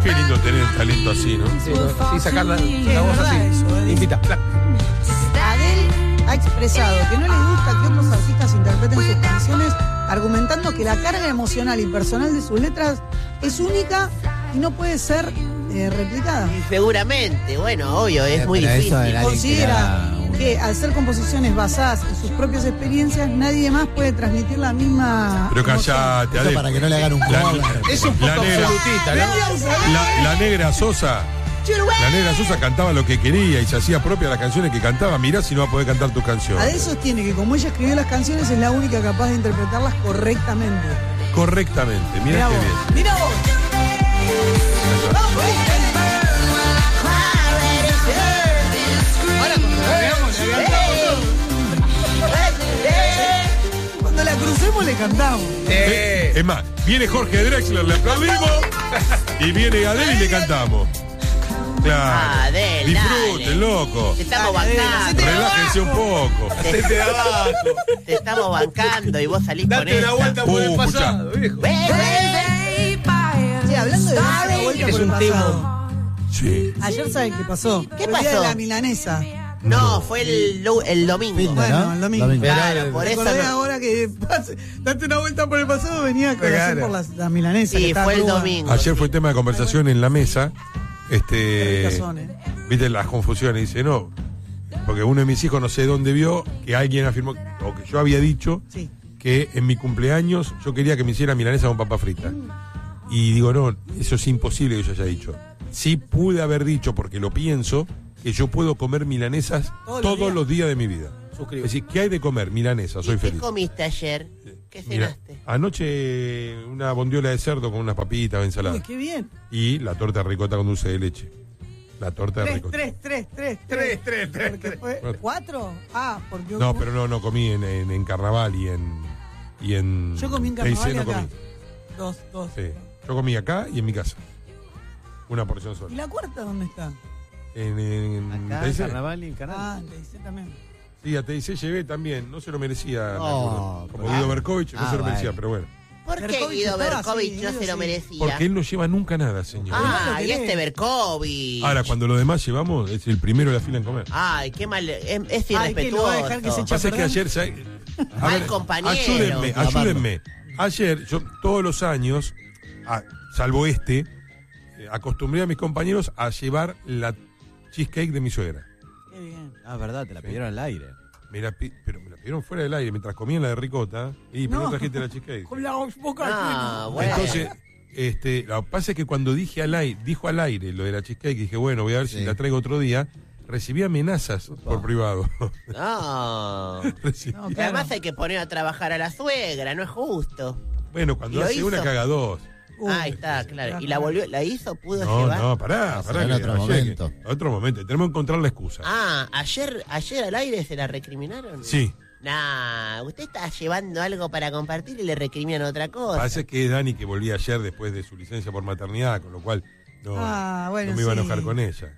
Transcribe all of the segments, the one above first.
Qué lindo tener talento así, ¿no? Sí, sacar la voz así. Invita. Adele ha expresado que no le gusta que otros artistas interpreten sus canciones, argumentando que la carga emocional y personal de sus letras es única y no puede ser replicada. Y seguramente, bueno, obvio, es muy difícil. Considera que al ser composiciones basadas en sus propias experiencias, nadie más puede transmitir la misma. Pero callate, Adele. Para que no le hagan un cover. Es un poco absolutista, ¿no? La Negra Sosa. La Negra Sosa cantaba lo que quería y se hacía propia las canciones que cantaba. Mirá si no va a poder cantar tus canciones. Adele sostiene que como ella escribió las canciones, es la única capaz de interpretarlas correctamente. Correctamente, mirá qué vos. bien. Mirá vos. Ahora cuando la veamos, le cantamos. Cuando la crucemos le cantamos. Es más, viene Jorge Drexler, le aplaudimos. Y viene Adele y le cantamos. Claro. Adele, disfruten, dale. loco. Te estamos bancando. Relájense un poco. Hacete de abajo. Te estamos bancando y vos salís con Date una esta. vuelta por el pasado, viejo. Sí, hablando de dar una vuelta Es por el un pasado. Sí. Ayer saben qué pasó. ¿Qué Fue el día pasó? de la milanesa. No, fue el domingo. Fin de, Bueno, ¿no? el domingo. Claro, por Me eso acordé no. ahora que date una vuelta por el pasado, venía a conocer Claro. por las milanesas. que Sí, estaban fue el crudas. domingo. Ayer fue tema de conversación en la mesa. Qué ricas son, Viste las confusiones. Dice, no. Porque uno de mis hijos no sé dónde vio que alguien afirmó, o que yo había dicho, Sí. que en mi cumpleaños yo quería que me hiciera milanesa con papa frita. Y digo, no, eso es imposible que yo haya dicho. Sí pude haber dicho, porque lo pienso, que yo puedo comer milanesas todos los días de mi vida. Es decir, ¿qué hay de comer? Milanesa, soy ¿Y qué feliz. comiste ayer? ¿Qué Mira, cenaste? anoche una bondiola de cerdo con unas papitas, ensalada. Uy, qué bien. Y la torta de ricota con dulce de leche. La torta de Tres, ricota. tres. Porque fue 4. Ah, porque No, pero no comí en carnaval y en yo comí en TIC carnaval y no acá. comí. Dos. Sí. Yo comí acá y en mi casa. Una porción ¿Y sola. la cuarta dónde está? En Acá, TIC. carnaval y en canal. Ah, le hice también. Sí, a TIC llevé también. No se lo merecía. me No, acuerdo. Como pero- Guido Berkovich, no se lo merecía, bueno. pero bueno. ¿Por qué Berkovich Guido estaba Berkovich así, no Guido se lo sí. merecía? Porque él no lleva nunca nada, señor. Ah, lo y querés. este Berkovich. Ahora, cuando los demás llevamos, es el primero de la fila en comer. Ay, qué mal. Es Ay, que lo va a dejar que se irrespetuoso. eche- Pasa que ayer... A Mal ver, compañero. Ayúdenme. Ayer, yo todos los años, salvo acostumbré a mis compañeros a llevar la cheesecake de mi suegra. Qué bien. Ah, verdad, te la pidieron al aire. Pero me la pidieron fuera del aire mientras comían la de ricota. Y pero no trajiste la cheesecake. Con la boca Ah, bueno. Entonces, lo que pasa es que cuando dijo al aire lo de la cheesecake, dije, bueno, voy a ver si Sí. la traigo otro día. Recibí amenazas por privado. No. Recibí- No, Y claro. además hay que poner a trabajar a la suegra, no es justo. Bueno, cuando ¿Y lo hace una hizo? caga dos. Uy, Ahí está, claro. ¿Y la hizo? ¿Pudo No, llevar? no, pará. será en que otro ayer momento. otro momento. Tenemos que encontrar la excusa. Ah, ayer al aire se la recriminaron. Sí. Nah, usted está llevando algo para compartir y le recriminan otra cosa. Parece que es Dani que volvía ayer después de su licencia por maternidad, con lo cual no, bueno, no me iba a sí. enojar con ella.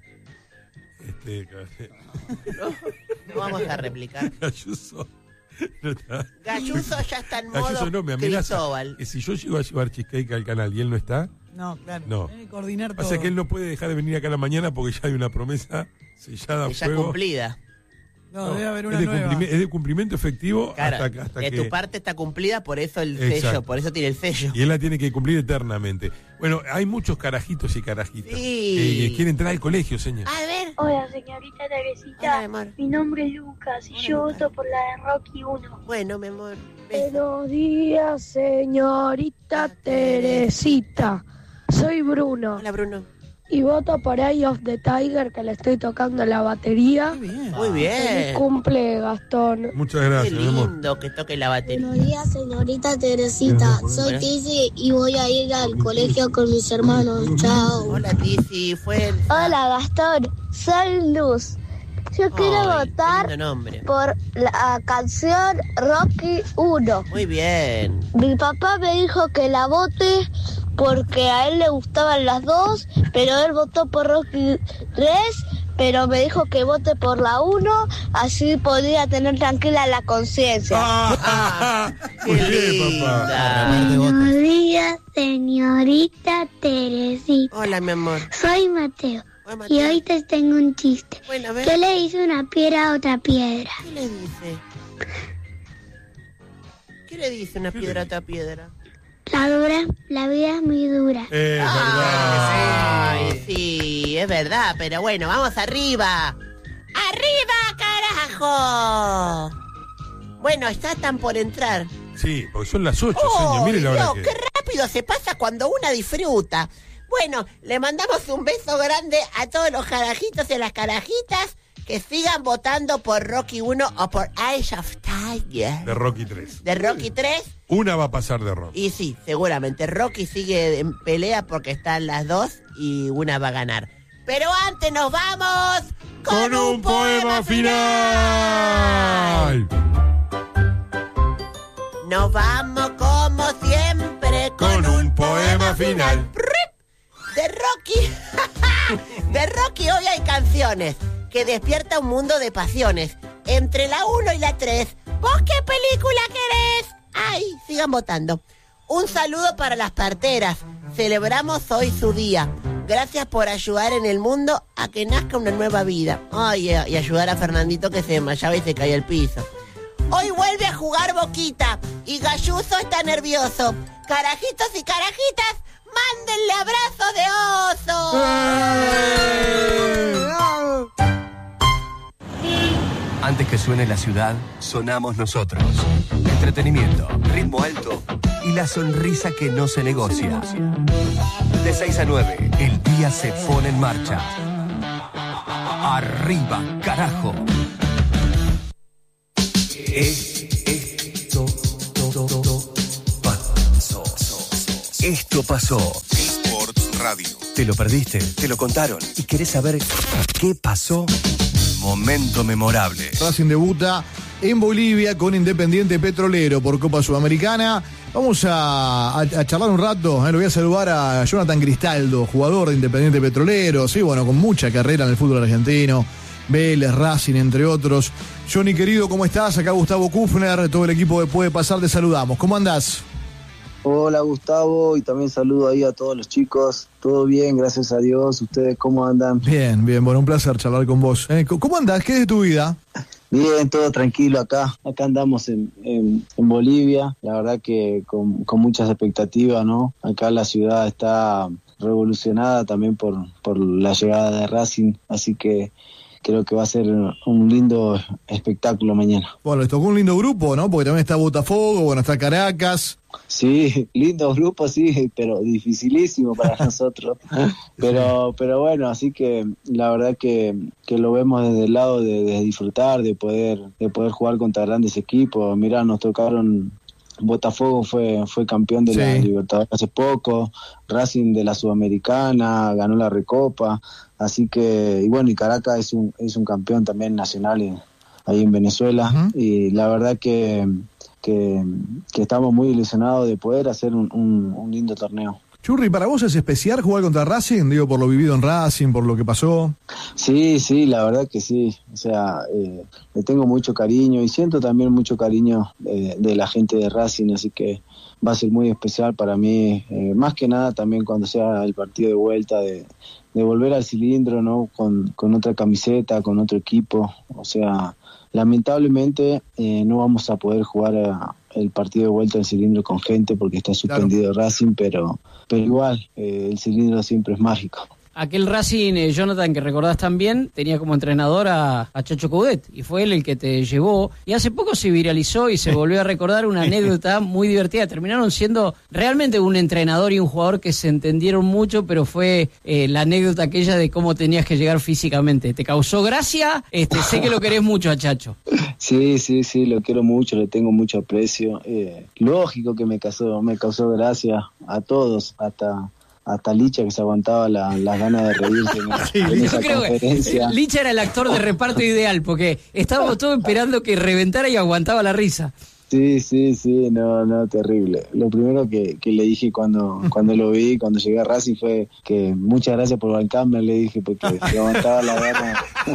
No vamos a replicar. Galluso. No está. Galluso ya está en modo Galluso no, me amenaza. Cristóbal. Que si yo llego a llevar cheesecake al canal y él no está, No, claro. No. Tiene que coordinar todo. pasa que él no puede dejar de venir acá a la mañana porque ya hay una promesa sellada a Ya fuego. cumplida. No, debe haber es, una de nueva. es de cumplimiento efectivo Claro, hasta de que... tu parte está cumplida, por eso el Exacto. sello, por eso tiene el sello. Y él la tiene que cumplir eternamente. Bueno, hay muchos carajitos y carajitas Sí. que quieren entrar al colegio, señor. A ver. Hola, señorita Hola, Teresita. mi amor. Mi nombre es Lucas y yo voto por la de Rocky 1. Bueno, mi amor. beso. Buenos días, señorita Teresita. Soy Bruno Hola, Bruno. y voto por Eye of the Tiger, que le estoy tocando la batería. Qué bien. Muy Feliz bien. cumple, Gastón. Muchas Qué gracias, mi amor. lindo que toque la batería. Buenos días, señorita Teresita. Soy Buenas. Tizi y voy a ir al colegio con mis hermanos. Chao. Hola, Tizi. Fue. Hola, Gastón. Soy Luz. Yo quiero Ay, qué votar lindo nombre. por la canción Rocky 1. Muy bien. Mi papá me dijo que la vote porque a él le gustaban las dos, pero él votó por Rocky 3 pero me dijo que vote por la 1, así podría tener tranquila la conciencia. Muy bien, papá. Buenos días, señorita Teresita. Hola, mi amor. Soy Mateo. Hola, Mateo. Y hoy te tengo un chiste. Bueno, a ver. ¿Qué le dice una piedra a otra piedra? ¿Qué le dice? ¿Qué le dice una piedra a otra piedra? La vida es muy dura. Es verdad. Ay, sí, es verdad, pero bueno, vamos arriba. ¡Arriba, carajo! Bueno, están por entrar. Sí, porque son las 8, señor. Mire la hora Dios, que qué rápido se pasa cuando una disfruta. Bueno, le mandamos un beso grande a todos los carajitos y a las carajitas que sigan votando por Rocky 1 o por Eye of Tiger. de Rocky 3. De Rocky 3. Una va a pasar de Rocky. Y sí, seguramente Rocky sigue en pelea porque están las dos y una va a ganar. Pero antes nos vamos Con un poema final. Nos vamos como siempre Con un poema final. De Rocky. De Rocky hoy hay canciones que despierta un mundo de pasiones. Entre la 1 y la 3, ¿vos qué película querés? Ay, sigan votando. Un saludo para las parteras. Celebramos hoy su día. Gracias por ayudar en el mundo a que nazca una nueva vida. Ay, y ayudar a Fernandito que se desmayaba y se caía al piso. Hoy vuelve a jugar Boquita y Galluso está nervioso. Carajitos y carajitas, mándenle abrazo de oso. Antes que suene la ciudad, sonamos nosotros. Entretenimiento, ritmo alto y la sonrisa que no se negocia. De 6 a 9, el día se pone en marcha. Arriba, carajo. Esto pasó. Sports Radio. Te lo perdiste, te lo contaron y querés saber qué pasó. Momento memorable. Racing debuta en Bolivia con Independiente Petrolero por Copa Sudamericana. Vamos a charlar un rato. Lo voy a saludar a Jonathan Cristaldo, jugador de Independiente Petrolero. Sí, bueno, con mucha carrera en el fútbol argentino. Vélez, Racing, entre otros. Johnny, querido, ¿cómo estás? Acá Gustavo Kufner, todo el equipo de Puede Pasar, te saludamos. ¿Cómo andás? Hola Gustavo, y también saludo ahí a todos los chicos. Todo bien, gracias a Dios. ¿Ustedes cómo andan? Bien, bien, bueno, un placer charlar con vos. ¿Cómo andás? ¿Qué es de tu vida? Bien, todo tranquilo acá. Acá andamos en Bolivia. La verdad que con muchas expectativas, ¿no? Acá la ciudad está revolucionada también por la llegada de Racing, así que creo que va a ser un lindo espectáculo mañana. Bueno, les tocó un lindo grupo, ¿no? Porque también está Botafogo, bueno, está Caracas. Sí, lindo grupo, sí, pero dificilísimo para nosotros. Pero bueno, así que la verdad que lo vemos desde el lado de disfrutar, de poder jugar contra grandes equipos. Mirá, nos tocaron... Botafogo fue campeón de la Libertadores hace poco, Racing de la Sudamericana, ganó la Recopa, así que, y bueno, y Caracas es un campeón también nacional ahí en Venezuela, y la verdad que estamos muy ilusionados de poder hacer un lindo torneo. Churri, ¿para vos es especial jugar contra Racing? Digo, por lo vivido en Racing, por lo que pasó. Sí, la verdad que sí. O sea, le tengo mucho cariño y siento también mucho cariño de la gente de Racing, así que va a ser muy especial para mí. Más que nada también cuando sea el partido de vuelta, de volver al cilindro, ¿no? Con otra camiseta, con otro equipo. O sea, lamentablemente no vamos a poder jugar el partido de vuelta al cilindro con gente porque está suspendido Racing, pero igual, el cilindro siempre es mágico. Aquel Racing, Jonathan, que recordás también, tenía como entrenador a Chacho Coudet, y fue él el que te llevó, y hace poco se viralizó y se volvió a recordar una anécdota muy divertida. Terminaron siendo realmente un entrenador y un jugador que se entendieron mucho, pero fue la anécdota aquella de cómo tenías que llegar físicamente. ¿Te causó gracia? Sé que lo querés mucho a Chacho. Sí, lo quiero mucho, le tengo mucho aprecio. Lógico que me causó gracia a todos, hasta Licha, que se aguantaba las ganas de reírse en esa conferencia. Que Licha era el actor de reparto ideal, porque estábamos todos esperando que reventara y aguantaba la risa. Sí, no, terrible. Lo primero que le dije cuando lo vi, cuando llegué a Racing, fue que muchas gracias por bancarme, le dije, porque se aguantaba la gana.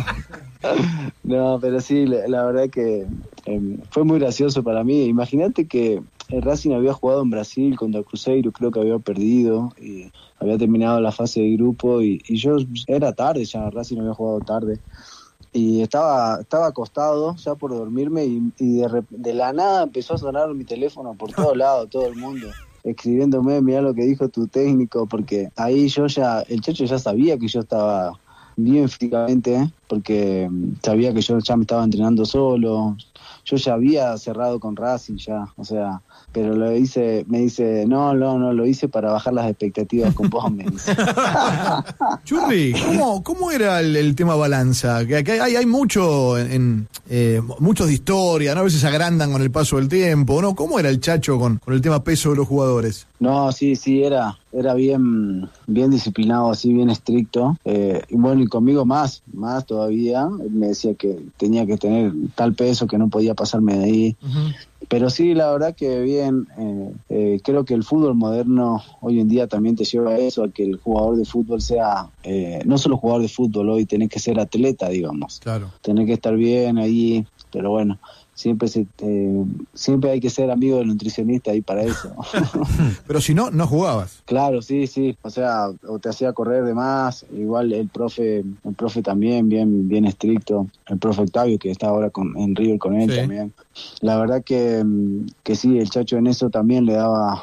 No, pero sí, la verdad que fue muy gracioso para mí. Imagínate que el Racing había jugado en Brasil contra Cruzeiro, creo que había perdido y había terminado la fase de grupo y yo era tarde ya, Racing había jugado tarde. Y estaba acostado ya por dormirme y de la nada empezó a sonar mi teléfono por todos lados, todo el mundo escribiéndome, mirá lo que dijo tu técnico, porque ahí el Chacho ya sabía que yo estaba bien físicamente, porque sabía que yo ya me estaba entrenando solo, yo ya había cerrado con Racing ya, o sea, pero me dice, no, lo hice para bajar las expectativas con vos, me dice. Churri, ¿cómo era el tema balanza? Que hay mucho, muchos de historia, ¿no? A veces se agrandan con el paso del tiempo, ¿no? ¿Cómo era el Chacho con el tema peso de los jugadores? No, sí, era bien disciplinado, así, bien estricto, y bueno, y conmigo más todavía, me decía que tenía que tener tal peso que no podía pasarme de ahí. Uh-huh. Pero sí, la verdad que bien, creo que el fútbol moderno hoy en día también te lleva a eso, a que el jugador de fútbol sea, no solo jugador de fútbol, hoy tenés que ser atleta, digamos. Claro. Tenés que estar bien ahí, pero bueno, siempre hay que ser amigo del nutricionista ahí para eso. Pero si no jugabas. Claro, sí, o sea, o te hacía correr de más, igual el profe también bien estricto, el profe Octavio que está ahora en River con él también. La verdad que sí, el Chacho en eso también le daba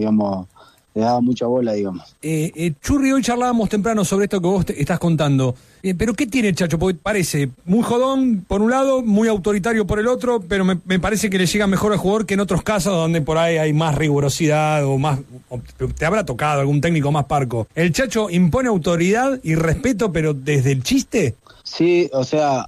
mucha bola, digamos. Churri, hoy charlábamos temprano sobre esto que vos estás contando. ¿Pero qué tiene el Chacho? Porque parece muy jodón por un lado, muy autoritario por el otro, pero me parece que le llega mejor al jugador que en otros casos donde por ahí hay más rigurosidad o te habrá tocado algún técnico más parco. ¿El Chacho impone autoridad y respeto, pero desde el chiste? Sí, o sea,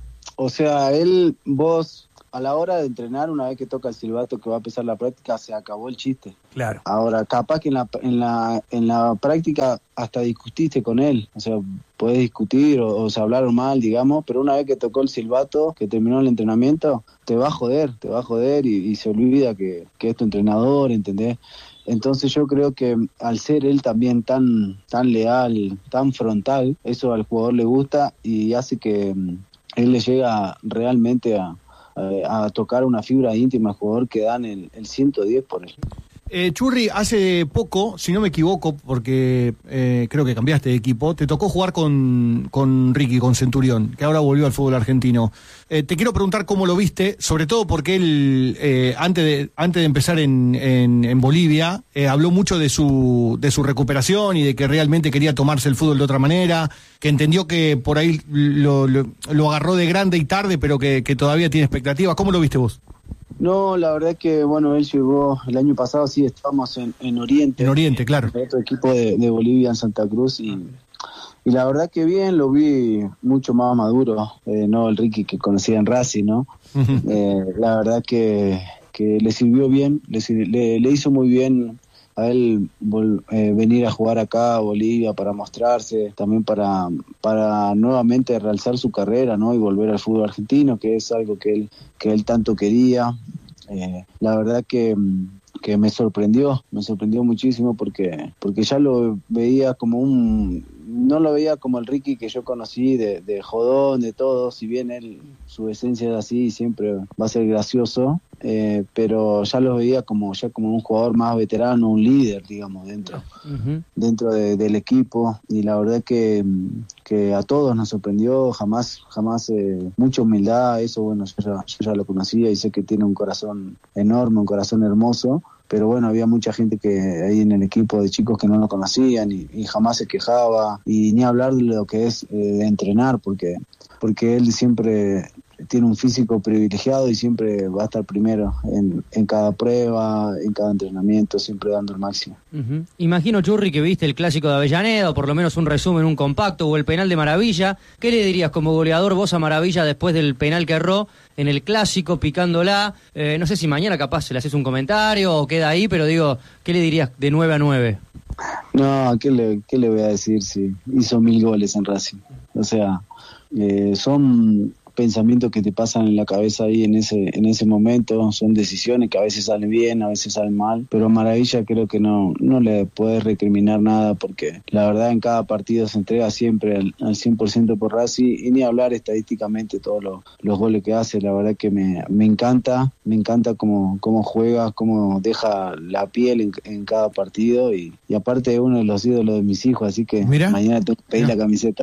vos a la hora de entrenar, una vez que toca el silbato que va a empezar la práctica, se acabó el chiste. Claro. Ahora, capaz que en la práctica hasta discutiste con él, o sea, podés discutir o se hablaron mal, digamos, pero una vez que tocó el silbato, que terminó el entrenamiento, te va a joder y se olvida que es tu entrenador, ¿entendés? Entonces yo creo que al ser él también tan leal, tan frontal, eso al jugador le gusta y hace que él le llega realmente a tocar una fibra íntima al jugador que dan el 110 por él. Churri, hace poco, si no me equivoco, porque creo que cambiaste de equipo, te tocó jugar con Ricky, con Centurión, que ahora volvió al fútbol argentino. Te quiero preguntar cómo lo viste, sobre todo porque él, antes de empezar en Bolivia, habló mucho de su recuperación y de que realmente quería tomarse el fútbol de otra manera, que entendió que por ahí lo agarró de grande y tarde, pero que todavía tiene expectativas. ¿Cómo lo viste vos? No, la verdad es que, bueno, él llegó el año pasado, sí, estábamos en Oriente. En Oriente, claro. En otro equipo de Bolivia, en Santa Cruz, y la verdad que bien, lo vi mucho más maduro, no el Ricky que conocía en Racing, ¿no? Uh-huh. La verdad que le sirvió bien, le hizo muy bien a él venir a jugar acá a Bolivia para mostrarse, también para nuevamente realzar su carrera, ¿no? Y volver al fútbol argentino, que es algo que él tanto quería. La verdad que me sorprendió muchísimo porque ya lo veía no lo veía como el Ricky que yo conocí de jodón, de todo, si bien él, su esencia es así, siempre va a ser gracioso, pero ya lo veía como un jugador más veterano, un líder, digamos, dentro del equipo, y la verdad que a todos nos sorprendió, jamás mucha humildad, eso bueno, yo ya lo conocía y sé que tiene un corazón enorme, un corazón hermoso, pero bueno, había mucha gente que ahí en el equipo de chicos que no lo conocían y jamás se quejaba, y ni hablar de lo que es de entrenar, porque él siempre tiene un físico privilegiado y siempre va a estar primero en cada prueba, en cada entrenamiento, siempre dando el máximo. Uh-huh. Imagino, Churri, que viste el clásico de Avellaneda, o por lo menos un resumen, un compacto, o el penal de Maravilla. ¿Qué le dirías como goleador vos a Maravilla después del penal que erró en el clásico, picándola? No sé si mañana capaz le haces un comentario o queda ahí, pero digo, ¿qué le dirías de 9-9? No, ¿qué le voy a decir si hizo 1000 goles en Racing? O sea, son pensamientos que te pasan en la cabeza ahí en ese momento, son decisiones que a veces salen bien, a veces salen mal, pero Maravilla creo que no le puedes recriminar nada, porque la verdad en cada partido se entrega siempre al 100% por Racing, y ni hablar estadísticamente todos los goles que hace. La verdad que me encanta cómo juega, cómo deja la piel en cada partido, y aparte es uno de los ídolos de mis hijos, así que mañana tengo que pedir la camiseta.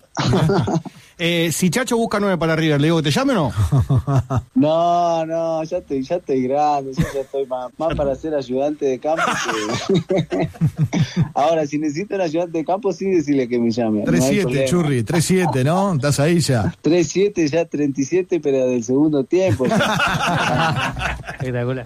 Si Chacho busca 9 para River, ¿le digo que te llame o no? No, ya estoy grande, ya estoy más para ser ayudante de campo que... Ahora, si necesito un ayudante de campo, sí decirle que me llame. 3-7, Churri, 3-7, ¿no? ¿Estás ahí ya? 3-7, ya 37, pero del segundo tiempo. Espectacular.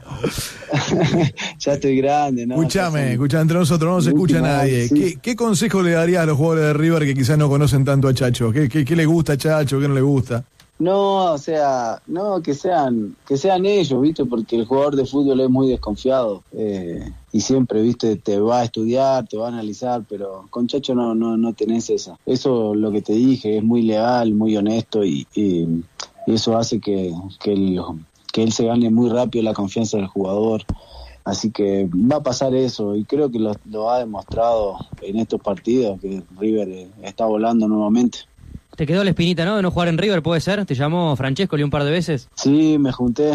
Ya estoy grande, ¿no? Escuchame, entre nosotros no se escucha nadie. Sí. ¿Qué consejo le darías a los jugadores de River que quizás no conocen tanto a Chacho? ¿Qué le gusta a Chacho? ¿Qué no le gusta? No, o sea, que sean ellos, ¿viste? Porque el jugador de fútbol es muy desconfiado, y siempre, ¿viste? Te va a estudiar, te va a analizar, pero con Chacho no tenés esa. Eso lo que te dije, es muy leal, muy honesto, y eso hace que él se gane muy rápido la confianza del jugador. Así que va a pasar eso, y creo que lo ha demostrado en estos partidos, que River está volando nuevamente. Te quedó la espinita, ¿no? De no jugar en River, ¿puede ser? ¿Te llamó Francescoli un par de veces? Sí, me junté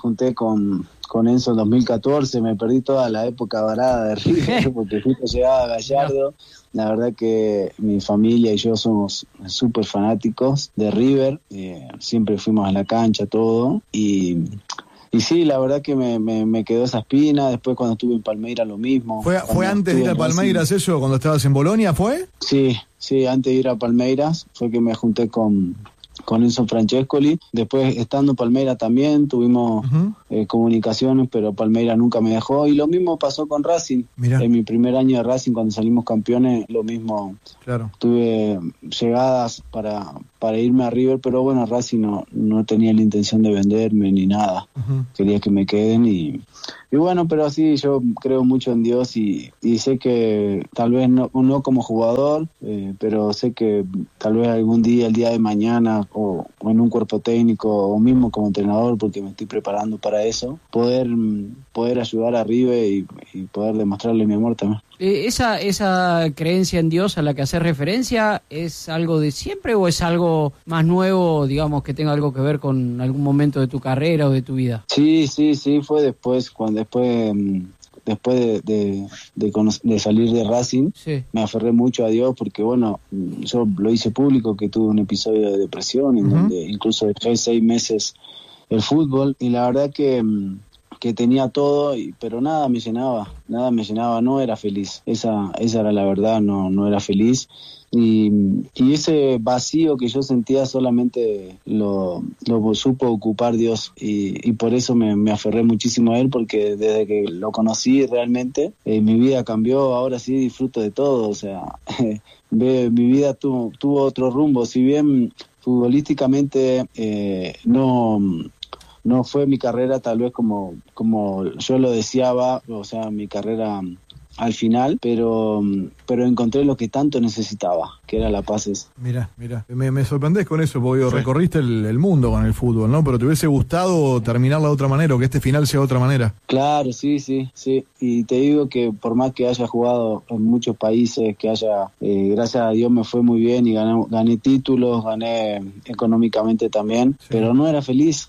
con Enzo en 2014, me perdí toda la época varada de River, porque justo llegaba Gallardo. La verdad que mi familia y yo somos súper fanáticos de River, siempre fuimos a la cancha, todo, y sí, la verdad que me quedó esa espina. Después cuando estuve en Palmeiras lo mismo. ¿Fue antes de ir a Palmeiras eso, cuando estabas en Bolonia, fue? Sí, antes de ir a Palmeiras fue que me junté con Enzo Francescoli. Después, estando en Palmeiras también, tuvimos comunicaciones, pero Palmeiras nunca me dejó. Y lo mismo pasó con Racing. Mirá. En mi primer año de Racing, cuando salimos campeones, lo mismo. Claro. Tuve llegadas para irme a River, pero bueno, Racing no tenía la intención de venderme ni nada. Quería que me queden y bueno, pero sí, yo creo mucho en Dios y sé que tal vez no como jugador, pero sé que tal vez algún día, el día de mañana, o en un cuerpo técnico, o mismo como entrenador, porque me estoy preparando para eso, poder ayudar a River y poder demostrarle mi amor también. ¿Esa creencia en Dios a la que haces referencia es algo de siempre o es algo más nuevo, digamos, que tenga algo que ver con algún momento de tu carrera o de tu vida? Sí, fue después de salir de Racing. Sí. Me aferré mucho a Dios porque, bueno, yo lo hice público que tuve un episodio de depresión en donde incluso dejé 6 meses el fútbol, y la verdad que tenía todo, pero nada me llenaba, no era feliz. Esa era la verdad, no era feliz. Y ese vacío que yo sentía solamente lo supo ocupar Dios, y por eso me aferré muchísimo a Él, porque desde que lo conocí realmente mi vida cambió. Ahora sí disfruto de todo, o sea, mi vida tuvo otro rumbo. Si bien futbolísticamente no fue mi carrera tal vez como yo lo deseaba, o sea, mi carrera al final, pero encontré lo que tanto necesitaba, que era la paz esa. Mira, me sorprendés con eso, porque recorriste el mundo con el fútbol, ¿no? Pero te hubiese gustado terminarla de otra manera, o que este final sea de otra manera. Claro, sí, y te digo que por más que haya jugado en muchos países, que haya, gracias a Dios me fue muy bien y gané títulos, gané económicamente también, pero no era feliz,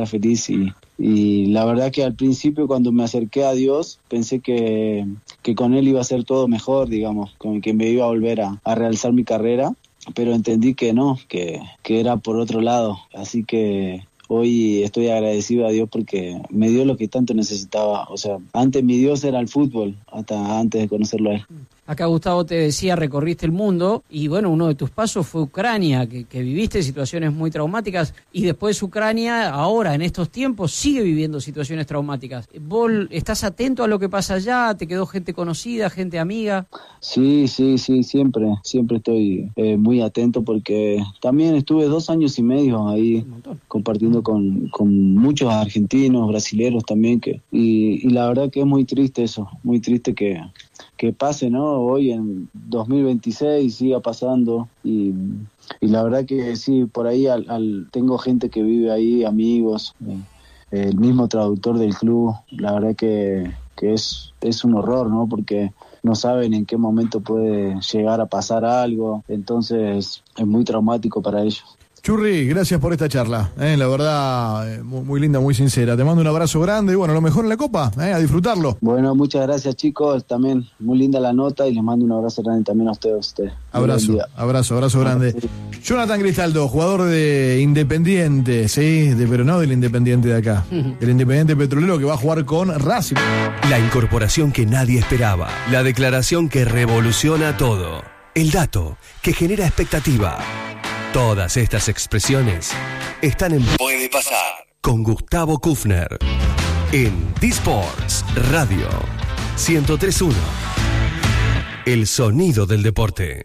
y la verdad que al principio, cuando me acerqué a Dios, pensé que con Él iba a ser todo mejor, digamos, que me iba a volver a realzar mi carrera, pero entendí que no, que era por otro lado. Así que hoy estoy agradecido a Dios porque me dio lo que tanto necesitaba. O sea, antes mi Dios era el fútbol, hasta antes de conocerlo a Él. Acá Gustavo te decía, recorriste el mundo y bueno, uno de tus pasos fue Ucrania, que viviste situaciones muy traumáticas, y después Ucrania, ahora en estos tiempos, sigue viviendo situaciones traumáticas. ¿Vos estás atento a lo que pasa allá? ¿Te quedó gente conocida, gente amiga? Sí, siempre estoy muy atento, porque también estuve 2 años y medio ahí compartiendo con muchos argentinos, brasileros también, y la verdad que es muy triste eso, muy triste que que pase, ¿no? Hoy en 2026 siga pasando y la verdad que sí, por ahí tengo gente que vive ahí, amigos, el mismo traductor del club, la verdad que es un horror, ¿no? Porque no saben en qué momento puede llegar a pasar algo, entonces es muy traumático para ellos. Churri, gracias por esta charla, la verdad, muy linda, muy sincera. Te mando un abrazo grande y bueno, lo mejor en la Copa, a disfrutarlo. Bueno, muchas gracias chicos, también muy linda la nota y les mando un abrazo grande también a ustedes. Abrazo grande. Sí. Jonathan Cristaldo, jugador de Independiente, sí, pero no del Independiente de acá, el Independiente Petrolero que va a jugar con Racing. La incorporación que nadie esperaba, la declaración que revoluciona todo, el dato que genera expectativa. Todas estas expresiones están en Puede Pasar con Gustavo Kufner en D-Sports Radio 103.1. El sonido del deporte.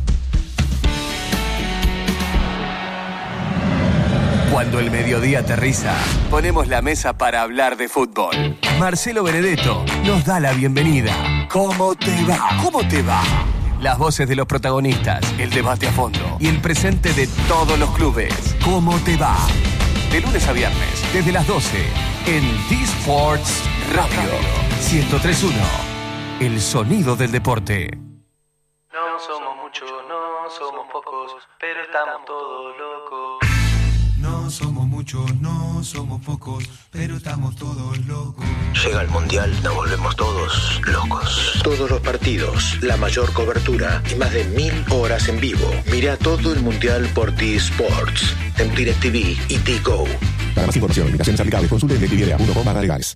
Cuando el mediodía aterriza, ponemos la mesa para hablar de fútbol. Marcelo Benedetto nos da la bienvenida. ¿Cómo te va? ¿Cómo te va? Las voces de los protagonistas, el debate a fondo y el presente de todos los clubes. ¿Cómo te va? De lunes a viernes, desde las 12, en D-Sports Radio 103.1. El sonido del deporte. No somos muchos, no somos pocos, pero estamos todos locos. No somos muchos, no somos pocos, pero estamos todos locos. Llega el Mundial, nos volvemos todos locos. Todos los partidos, la mayor cobertura y más de 1000 horas en vivo. Mira todo el Mundial por T-Sports, en DirecTV y T-Go. Para más información, invitaciones aplicables, consulte en DirecTV.com/legales.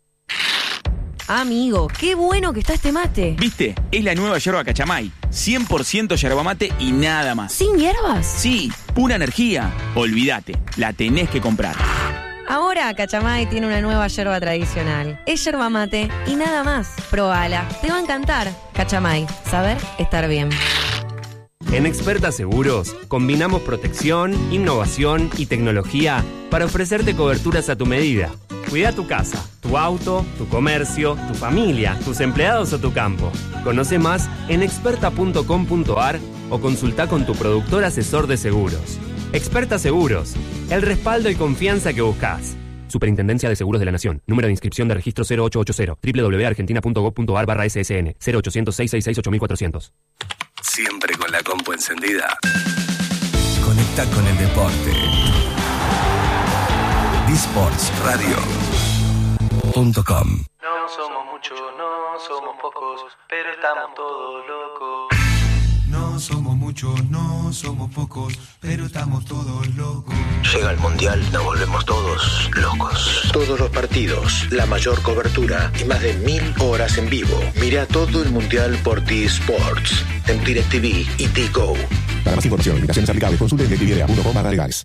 Amigo, qué bueno que está este mate. ¿Viste? Es la nueva yerba Cachamay. 100% yerba mate y nada más. ¿Sin hierbas? Sí, pura energía. Olvídate, la tenés que comprar. Ahora Cachamay tiene una nueva yerba tradicional. Es yerba mate y nada más. Probala, te va a encantar. Cachamay, saber estar bien. En Experta Seguros, combinamos protección, innovación y tecnología para ofrecerte coberturas a tu medida. Cuida tu casa, tu auto, tu comercio, tu familia, tus empleados o tu campo. Conoce más en experta.com.ar o consulta con tu productor asesor de seguros. Experta Seguros, el respaldo y confianza que buscas. Superintendencia de Seguros de la Nación. Número de inscripción de registro 0880. www.argentina.gov.ar/SSN. 0800-666-8400. Siempre con la compu encendida. Conecta con el deporte. D-Sports.radio.com. No somos muchos, no somos pocos, pero estamos todos locos. No somos muchos, no somos pocos, pero estamos todos locos. Llega el Mundial, nos volvemos todos locos. Todos los partidos, la mayor cobertura y más de 1000 horas en vivo. Mira todo el Mundial por T-Sports, en DirecTV y T-Go. Para más información, invitaciones aplicables, consulte en DirecTV.com/legales.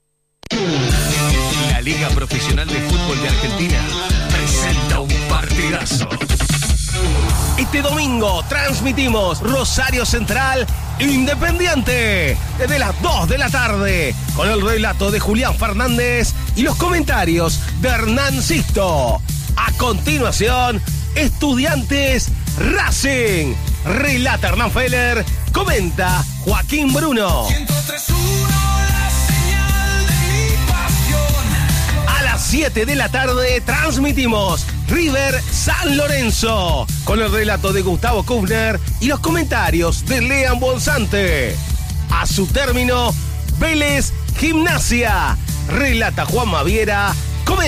La Liga Profesional de Fútbol de Argentina presenta un partidazo. Este domingo transmitimos Rosario Central Independiente desde las 2 de la tarde con el relato de Julián Fernández y los comentarios de Hernán Sisto. A continuación, Estudiantes Racing. Relata Hernán Feller, comenta Joaquín Bruno. 103.1, la señal de mi pasión. A las 7 de la tarde transmitimos River San Lorenzo con el relato de Gustavo Kufner y los comentarios de Lean Bonsante. A su término, Vélez Gimnasia. Relata Juan Maviera